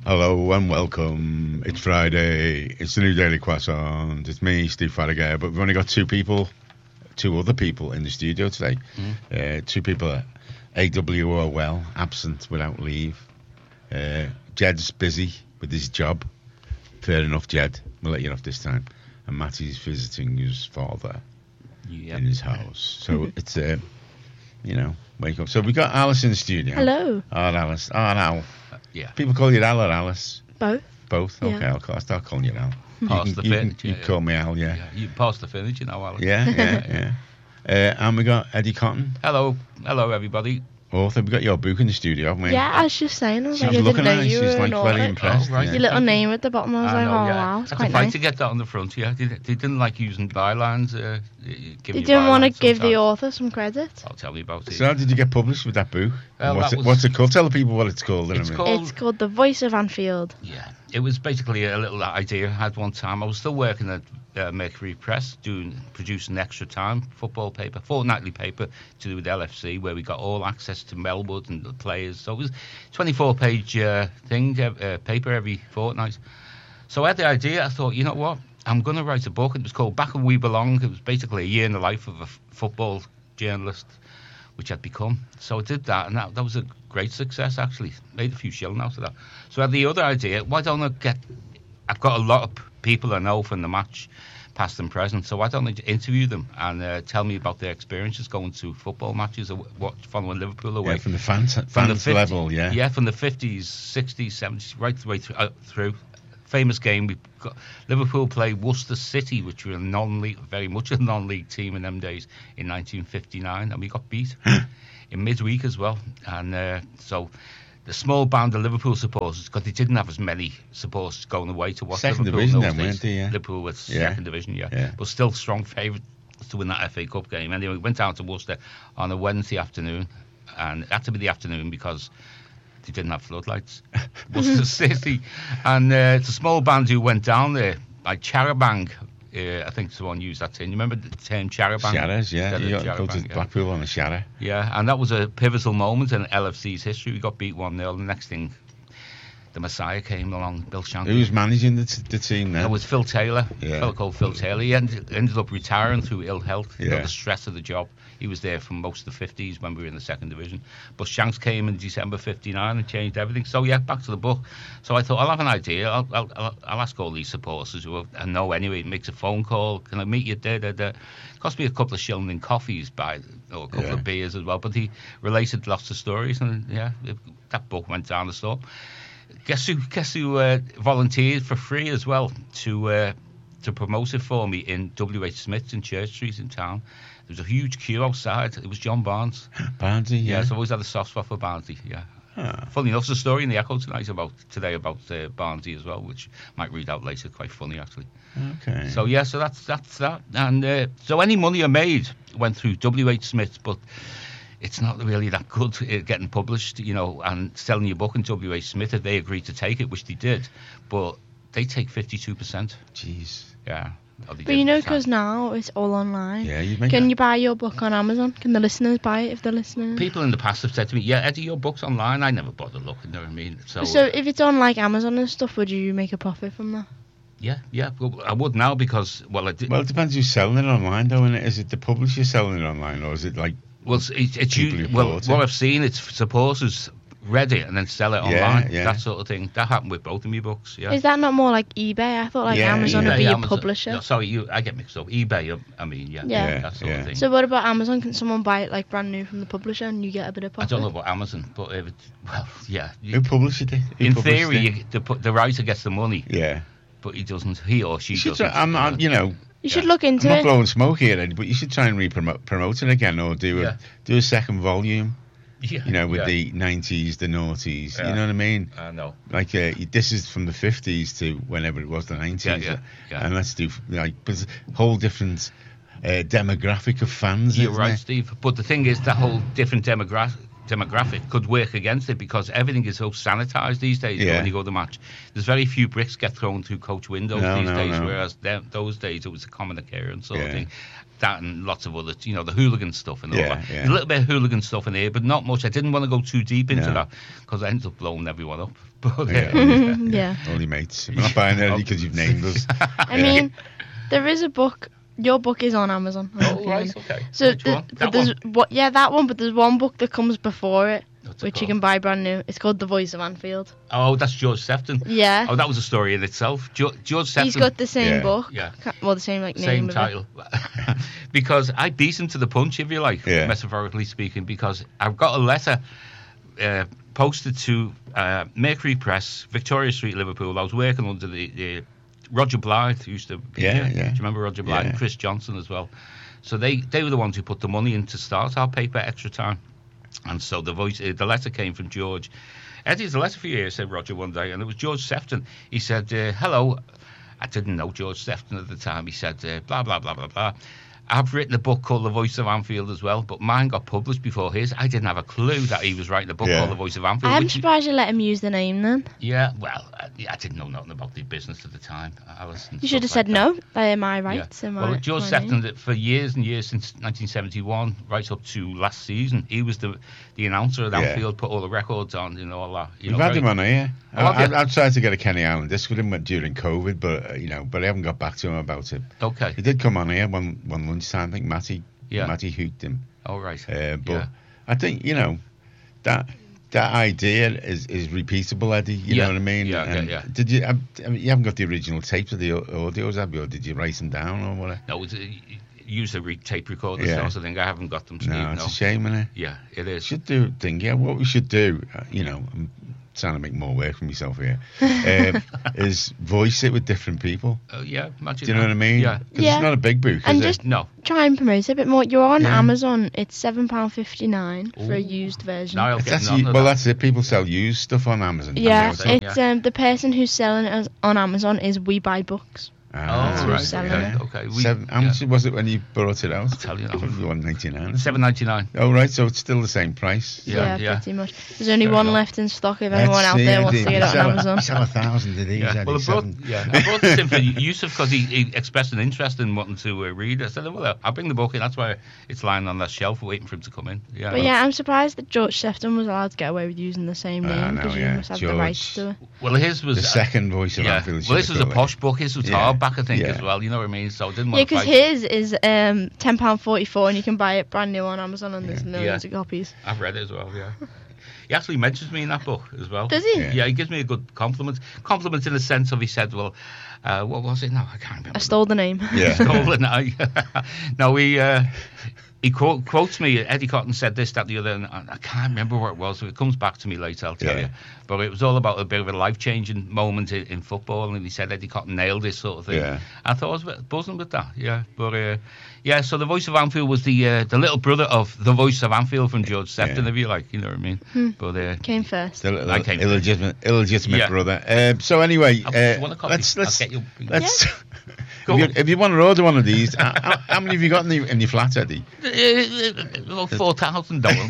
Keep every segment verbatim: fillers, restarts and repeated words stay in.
Hello and welcome. It's Friday. It's the new Daily Croissant. It's me, Steve Farragher, but we've only got two people, two other people in the studio today. Mm. Uh, two people at A W O well, absent without leave. Uh, Jed's busy with his job. Fair enough, Jed. We'll let you off this time. And Matty's visiting his father yep. in his house. So it's, uh, you know, wake up. So we got Alice in the studio. Hello. Oh, Alice. Oh, now. Uh, yeah. People call you Al or Alice? Both. Both? Okay, yeah. I'll, I'll start calling you Al. Pass you the can, finish. You, can, you yeah, call me Al, yeah. yeah. You pass the finish, you know, Alice. Yeah, yeah, yeah. Uh, and we got Eddie Cotton. Hello. Hello, everybody. Author. We got your book in the studio, haven't we? Yeah, I was just saying. I was she like, was I looking didn't know at it. you She was were like an very author. impressed. Oh, right. Yeah. Your little name at the bottom, I was I like, know, oh, yeah. wow, it's Had quite to fight nice. to get that on the front, yeah. They, they didn't like using bylines. Uh, They didn't want to give the author some credit. I'll tell you about it. So how did you get published with that book? Well, what's, that it, was, what's it called? Tell the people what it's called. It's I mean. called... It's called The Voice of Anfield. Yeah. It was basically a little idea I had one time. I was still working at uh, Mercury Press, doing producing Extra Time football paper, fortnightly paper to do with L F C, where we got all access to Melwood and the players. So it was a twenty-four page uh, thing, uh, paper every fortnight. So I had the idea. I thought, you know what? I'm going to write a book. It was called Back Where We Belong. It was basically a year in the life of a f- football journalist, which I'd become. So I did that, and that, that was a great success, actually. Made a few shilling out of that. So I had the other idea, why don't I get... I've got a lot of people I know from the match, past and present, so why don't I interview them and uh, tell me about their experiences going to football matches or what, following Liverpool away. Yeah, from the fans, fans from the fifty, level, yeah. Yeah, from the fifties, sixties, seventies, right the way through. Uh, through. Famous game, we got Liverpool played Worcester City, which were a non-league, very much a non-league team in them days, in nineteen fifty-nine, and we got beat in midweek as well. And uh, so the small band of Liverpool supporters, because they didn't have as many supporters going away to watch second Liverpool division in those then, days. weren't they? Yeah. Liverpool was Yeah. second division, yeah. Yeah. But still strong favourites to win that F A Cup game. Anyway, we went down to Worcester on a Wednesday afternoon, and it had to be the afternoon because they didn't have floodlights. Worcester City. And uh, it's a small band who went down there, like Charabang. Uh, I think someone used that term. You remember the term Charabang? Sharas, yeah. Yeah, You got go to yeah. Blackpool on a Shara. Yeah, and that was a pivotal moment in L F C's history. We got beat one nil. The next thing, the Messiah came along, Bill Shankly. Who was managing the, t- the team then? It was Phil Taylor, Yeah. a fellow called Phil Taylor. He ended, ended up retiring through ill health, you know, Yeah. the stress of the job. He was there from most of the fifties when we were in the second division. But Shanks came in December fifty-nine and changed everything. So, yeah, back to the book. So I thought, I'll have an idea. I'll, I'll, I'll, I'll ask all these supporters who I know anyway, makes a phone call. Can I meet you there? there, there? Cost me a couple of shilling in coffees, by, or a couple Yeah. of beers as well. But he related lots of stories. And, yeah, it, that book went down the store. Guess who, guess who uh, volunteered for free as well to uh, to promote it for me in W H Smith's in Church Street in town. There was a huge queue outside. It was John Barnes. Barnsley, yeah. Yeah, so I've always had a soft spot for Barnsley, yeah. Ah. Funny enough, there's a story in the Echo tonight about today about uh, Barnsley as well, which I might read out later. Quite funny, actually. Okay. So, yeah, so that's that's that. And uh, so any money I made went through W H Smith, but it's not really that good uh, getting published, you know, and selling your book in W H Smith if they agreed to take it, which they did. But they take fifty-two percent. Jeez. Yeah. But you know, because now it's all online. Yeah, you make Can that. you buy your book on Amazon? Can the listeners buy it if they're listening? People in the past have said to me, yeah, Eddie, your book's online. I never bother looking, you know what I mean? So, So if it's on like Amazon and stuff, would you make a profit from that? yeah, yeah, well, I would now because, well, I did. Well, it depends who's selling it online, though, innit? Is it the publisher selling it online, or is it like... Well, it's, it's, it's people you, who well, bought what it? I've seen, it's supporters read it and then sell it Yeah, online, yeah. that sort of thing. That happened with both of my books, yeah. Is that not more like eBay? I thought like Yeah, Amazon yeah. would be Yeah, a Amazon- publisher. No, sorry, you, I get mixed up. eBay, I mean, yeah, Yeah. Yeah, that sort yeah. of thing. So what about Amazon? Can someone buy it like brand new from the publisher and you get a bit of I profit? don't know about Amazon, but if it's, well, yeah. Who published it? Who In published theory, it? you, the, pu- the writer gets the money, Yeah. but he doesn't, he or she You should doesn't. try, I'm, I'm, you know, You should look into I'm not it. blowing smoke here, Eddie, but you should try and re-promote promote it again, or do a Yeah. do a second volume. Yeah, You know, with yeah. the nineties, the noughties. Yeah. You know what I mean? I know. Like uh, this is from the fifties to whenever it was the nineties, Yeah, yeah, yeah. and let's do like but it's a whole different uh, demographic of fans. You're isn't right, it? Steve. But the thing is, that whole different demographic demographic could work against it because everything is so sanitised these days. Yeah. When you go to the match, there's very few bricks get thrown through coach windows No, these no, days, no. whereas them, those days it was a common occurrence sort Yeah. of thing. That and lots of other, you know, the hooligan stuff and all Yeah, that. yeah. There's a little bit of hooligan stuff in here, but not much. I didn't want to go too deep into No. that because I ended up blowing everyone up. But, Yeah. uh, yeah. Only mates. We're not buying it because you've named us. I mean, there is a book. Your book is on Amazon. I'm oh, looking right, at it. okay. So, Which the- one? but That there's one? what? Yeah, that one. But there's one book that comes before it, What's it which you called? can buy brand new. It's called The Voice of Anfield. Oh, that's George Sefton. Yeah. Oh, that was a story in itself. Jo- George Sefton. He's got the same Yeah. book. Yeah. Ca- Well, the same like Same name of title. Because I beat him to the punch, if you like, Yeah. metaphorically speaking, because I've got a letter uh, posted to uh, Mercury Press, Victoria Street, Liverpool. I was working under the, the Roger Blythe, who used to be Yeah, here. yeah. Do you remember Roger Blythe? Yeah. And Chris Johnson as well. So they, they were the ones who put the money in to start our paper Extra Time. And so the voice, uh, the letter came from George. Eddie, there's a letter for you here, said Roger one day, and it was George Sefton. He said, uh, hello. I didn't know George Sefton at the time. He said, uh, blah, blah, blah, blah, blah. I've written a book called The Voice of Anfield as well, but mine got published before his. I didn't have a clue that he was writing a book Yeah. called The Voice of Anfield. I'm which- surprised you let him use the name then. yeah, well, I, I didn't know nothing about the business at the time. Alice and You stuff should have like said that. no. They are my Yeah. rights. and Well, my- George my Sefton, name. that for years and years since nineteen seventy-one, right up to last season, he was the the announcer at Yeah. Anfield, put all the records on, you know, all that. You We've know, had very- him on here. Oh, have I, you? I, I tried to get a Kenny Allen disc with him during COVID, but uh, you know, but I haven't got back to him about it. Okay. He did come on here one one lunchtime. I think Matty, Yeah. Matty hooked him. All right. Uh, but Yeah. I think you know that that idea is, is repeatable, Eddie. You Yeah. know what I mean? Yeah, yeah, And yeah. Did you? I mean, you haven't got the original tapes of the au- audios, have you? Or did you write them down or whatever? No, it's a, use a re- tape recorder Yeah. sort of thing. I haven't got them, Steve. No, No, it's a shame, isn't it? Yeah, it is. Should do thing. Yeah, what we should do, uh, you know, I'm trying to make more work for myself here, um, is voice it with different people. Oh, yeah, imagine Do you know that. what I mean? Yeah. 'Cause Yeah. it's not a big book, And is just- it? No. Try and promote it a bit more. You're on Yeah. Amazon. It's seven pound fifty nine for a Ooh. used version. Now I'll It's get actually, none of well, that. that's it. People sell used stuff on Amazon. Yeah, Amazon, yeah. it's um the person who's selling it as- on Amazon is We Buy Books. Ah, Oh, right, right. yeah. Okay. okay. We, Seven, how yeah. much was it when you brought it out? I'll tell you now. Probably one ninety nine. seven ninety-nine. Oh right, so it's still the same price. Yeah, yeah. pretty much. There's only Fair one enough. left in stock if anyone out there wants to get it on sell Amazon. A, sell a thousand of these. Yeah. Eddie, Well, I brought, seven. yeah, I brought this in for Yusuf because he, he expressed an interest in wanting to uh, read. I said, well, I'll bring the book in. That's why it's lying on that shelf waiting for him to come in. Yeah. But yeah, I'm surprised that George Sefton was allowed to get away with using the same Ah, name no, because yeah. you must have George. the rights to it. Well, his was The second voice of yeah. Anfield. Well, this was a posh book. His was Yeah. hardback, I think, Yeah. as well. You know what I mean? So I didn't Yeah, want to because fight. his is um ten pound forty four and you can buy it brand new on Amazon and there's Yeah. millions Yeah. of copies. I've read it as well. Yeah. He actually mentions me in that book as well. Does he? Yeah. Yeah, he gives me a good compliment. Compliment in the sense of he said, well, uh, what was it? No, I can't remember. I stole the name. Yeah. Stolen. I, no, he uh, he quote, quotes me. Eddie Cotton said this, that, the other, and I I can't remember what it was. So it comes back to me later. I'll tell Yeah. you. But it was all about a bit of a life changing moment in, in football, and he said Eddie Cotton nailed this sort of thing. Yeah. I thought I was a bit buzzing with that. Yeah, but uh, yeah. So the voice of Anfield was the uh, the little brother of the voice of Anfield from George Sefton, Yeah. if you like. You know what I mean? Hmm. But uh, Came first. The little I came- illegitimate, illegitimate Yeah. brother. Um, so anyway, I'll- uh, you want a copy? let's let's I'll get you. let's. Go if, you, on. if you want to order one of these, how, how- how many have you got in, the, in your flat, Eddie? About four thousand dollars.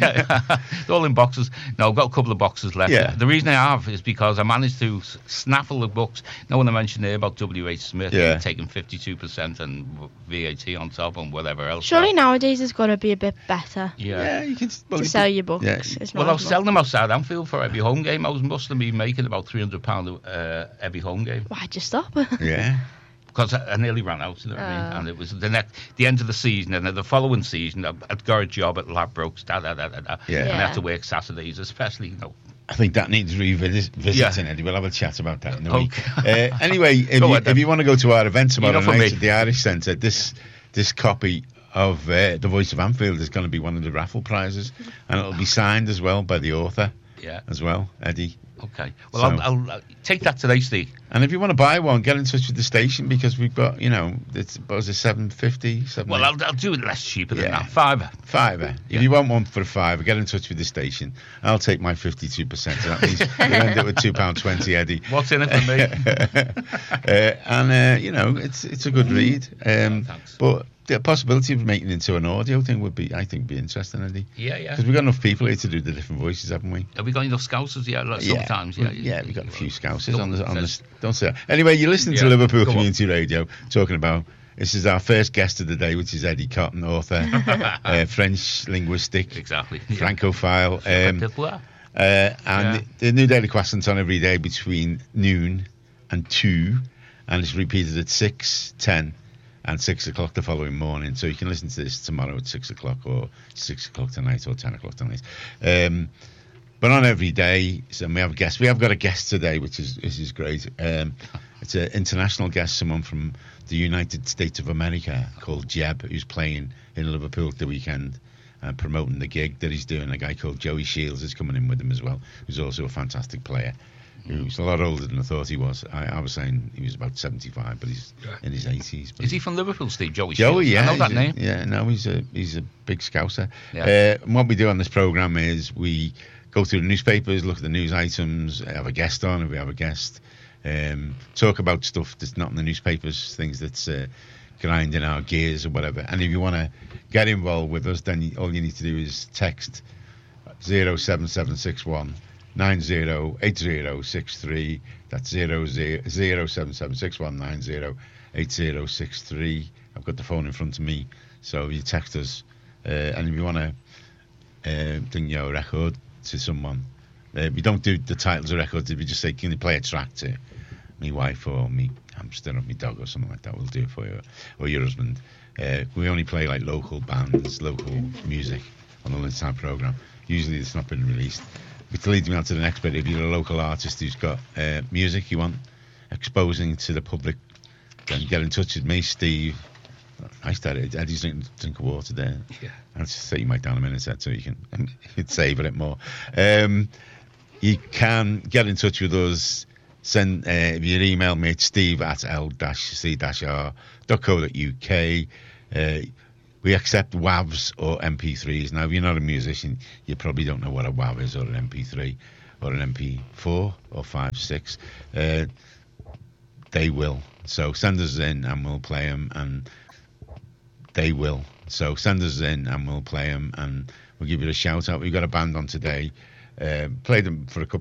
All in boxes. No, I've got a couple of boxes left. Yeah. The reason I have is because I managed to s- snaffle the books. No one I mentioned there about W H Smith Yeah. taking fifty-two percent and V A T on top and whatever else. Surely nowadays it's got to be a bit better Yeah. you can. Well, to you sell can- your books. yeah. It's Well, not I was as selling them outside Anfield for every home game. I was must have been making about three hundred pounds uh, every home game. Why'd you stop? Yeah. Because I, I nearly ran out, you know what I mean? Oh. And it was the next, the end of the season, and then the following season, I- I'd got a job at Ladbrokes, da da da da da. Yeah. And I Yeah. had to work Saturdays, especially, you know. I think that needs revisiting, Yeah. Eddie. We'll have a chat about that in the Okay. week. Uh, anyway, if Go you, on then. if you want to go to our event tomorrow Enough of night me. at the Irish Centre, this this copy of uh, The Voice of Anfield is going to be one of the raffle prizes, and it'll be signed as well by the author Yeah. as well, Eddie. Okay. Well, So- I'll, I'll uh, take that today, Steve. And if you want to buy one, get in touch with the station because we've got, you know, it's what was it, seven fifty, seven Well, I'll, I'll do it less cheaper than Yeah. that. Fiver. fiver. Yeah. If you want one for a fiver, get in touch with the station. I'll take my fifty-two percent. So that means you end up with two pounds twenty, Eddie. What's in it for me? uh, and uh, you know, it's it's a good read. Um, Thanks. but the possibility of making it into an audio thing would be, I think, be interesting, Andy. Yeah, yeah. Because we've got enough people here to do the different voices, haven't we? Have we got enough scousers? Yeah, like Yeah. sometimes. Yeah, yeah, we've got a few scousers Don't on the on the. say- Don't say that. Anyway, you're listening to Yeah, Liverpool go on. Community Radio, talking about. This is our first guest of the day, which is Eddie Cotton, author, uh, French linguistic, Exactly. Francophile, um, Yeah. uh, and Yeah. the new Daily Croissant's on every day between noon and two, and it's repeated at six, ten, and six o'clock the following morning. So you can listen to this tomorrow at six o'clock, or six o'clock tonight, or ten o'clock tonight. Um, but on every day, so we have a guest. We have got a guest today, which is which is great. Um, it's an international guest, someone from the United States of America called Jeb, who's playing in Liverpool at the weekend and promoting the gig that he's doing. A guy called Joey Shields is coming in with him as well, who's also a fantastic player. Who's a lot older than I thought he was. I, I was saying he was about seventy-five, but he's in his eighties. Is he from Liverpool, Steve? Joey Joey, Shields? yeah. I know that he's a- name. Yeah, no, he's a he's a big scouser. Yeah. Uh, and what we do on this programme is we go through the newspapers, look at the news items, have a guest on if we have a guest, um, talk about stuff that's not in the newspapers, things that's uh, grinding our gears or whatever. And if you want to get involved with us, then you, all you need to do is text zero seven seven six one nine zero eight zero six three. That's zero zero seven seven six one nine zero eight zero six three. I've got the phone in front of me, so you text us, uh, and if you want to uh, bring your record to someone, uh, we don't do the titles of records. If you just say, "Can you play a track to me wife or me hamster or me dog or something like that," we'll do it for you, or your husband. Uh, we only play like local bands, local music on the lunchtime programme. Usually it's not been released. Which leads me on to the next bit. If you're a local artist who's got uh, music you want exposing to the public, then get in touch with me, Steve. I started. Eddie's drinking drink of water there. Yeah. I'll just set your mic down a minute, Ed, so you can you'd savour it more. Um, you can get in touch with us. Send uh, if you email me at steve at l c r dot co dot u k. Uh, we accept W A Vs or M P threes. Now, if you're not a musician, you probably don't know what a W A V is, or an M P three, or an M P four, or five, six. Uh, they will. So send us in and we'll play them, and they will. So send us in and we'll play them, and we'll give you a shout out. We've got a band on today. Uh, played them for a couple